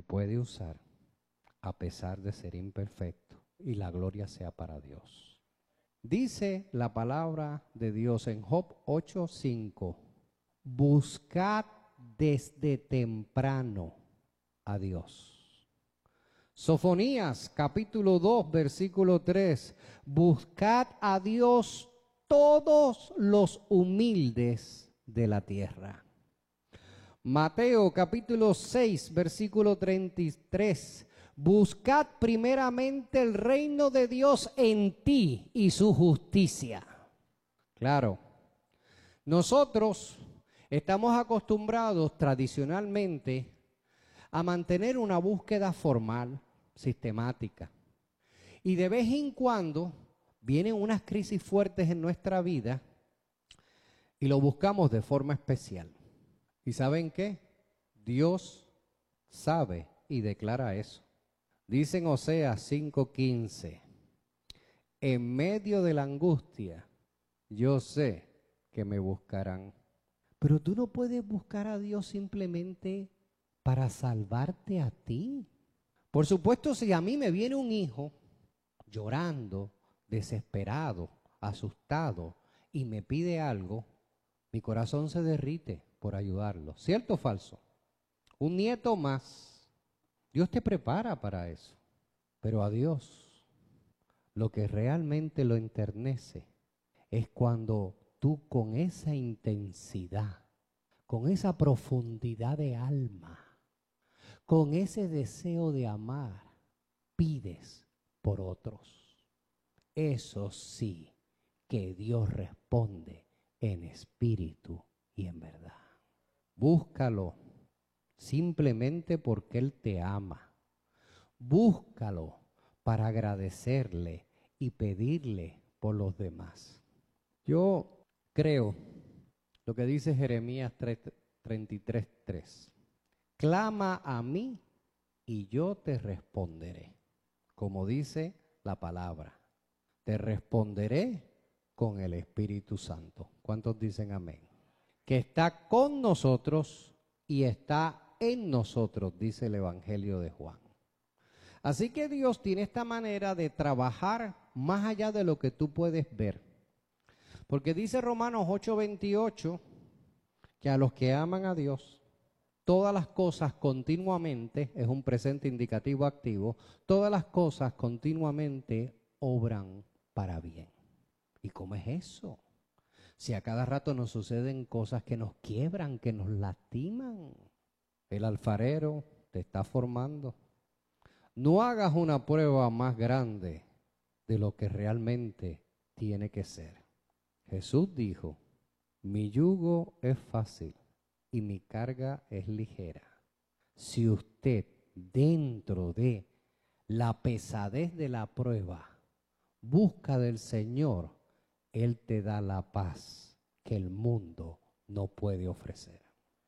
puede usar a pesar de ser imperfecto, y la gloria sea para Dios. Dice la palabra de Dios en Job 8:5, buscad desde temprano a Dios. Sofonías capítulo 2 versículo 3, buscad a Dios todos los humildes de la tierra. Mateo capítulo 6 versículo 33, buscad primeramente el reino de Dios en ti y su justicia. Claro, nosotros estamos acostumbrados tradicionalmente a mantener una búsqueda formal, sistemática. Y de vez en cuando vienen unas crisis fuertes en nuestra vida y lo buscamos de forma especial. ¿Y saben qué? Dios sabe y declara eso. Dice en Oseas 5:15, en medio de la angustia, yo sé que me buscarán. Pero tú no puedes buscar a Dios simplemente para salvarte a ti. Por supuesto, si a mí me viene un hijo llorando, desesperado, asustado, y me pide algo, mi corazón se derrite por ayudarlo. ¿Cierto o falso? Un nieto más. Dios te prepara para eso. Pero a Dios, lo que realmente lo enternece es cuando tú con esa intensidad, con esa profundidad de alma, con ese deseo de amar, pides por otros. Eso sí que Dios responde en espíritu y en verdad. Búscalo simplemente porque Él te ama. Búscalo para agradecerle y pedirle por los demás. Yo creo lo que dice Jeremías 33:3. Clama a mí y yo te responderé. Como dice la palabra, te responderé con el Espíritu Santo. ¿Cuántos dicen amén? Que está con nosotros y está en nosotros, dice el Evangelio de Juan. Así que Dios tiene esta manera de trabajar más allá de lo que tú puedes ver. Porque dice Romanos 8:28 que a los que aman a Dios, todas las cosas continuamente, es un presente indicativo activo, todas las cosas continuamente obran para bien. ¿Y cómo es eso? Si a cada rato nos suceden cosas que nos quiebran, que nos lastiman. El alfarero te está formando. No hagas una prueba más grande de lo que realmente tiene que ser. Jesús dijo, mi yugo es fácil y mi carga es ligera. Si usted dentro de la pesadez de la prueba busca del Señor, Él te da la paz que el mundo no puede ofrecer.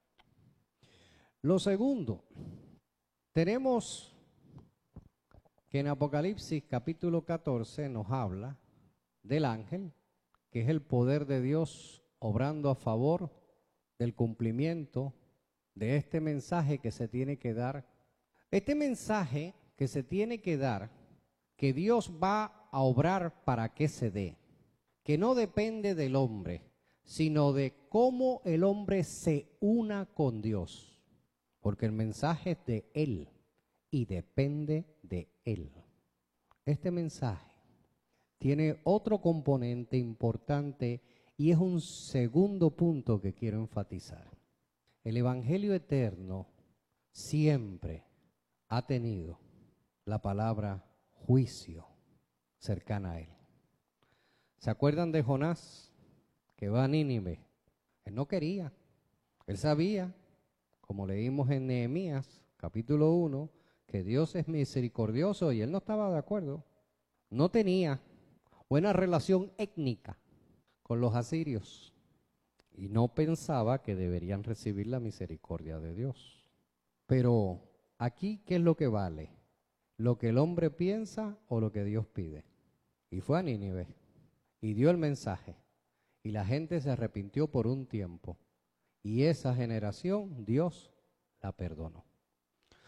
Lo segundo, tenemos que en Apocalipsis capítulo 14 nos habla del ángel, que es el poder de Dios obrando a favor del cumplimiento de este mensaje que se tiene que dar. Este mensaje que se tiene que dar, que Dios va a obrar para que se dé, que no depende del hombre, sino de cómo el hombre se una con Dios, porque el mensaje es de Él y depende de Él. Este mensaje tiene otro componente importante y es un segundo punto que quiero enfatizar. El Evangelio eterno siempre ha tenido la palabra juicio cercana a él. ¿Se acuerdan de Jonás que va a Nínive? Él no quería, él sabía, como leímos en Nehemías capítulo 1, que Dios es misericordioso y él no estaba de acuerdo. No tenía buena relación étnica con los asirios y no pensaba que deberían recibir la misericordia de Dios. Pero aquí, ¿qué es lo que vale? ¿Lo que el hombre piensa o lo que Dios pide? Y fue a Nínive y dio el mensaje y la gente se arrepintió por un tiempo y esa generación Dios la perdonó.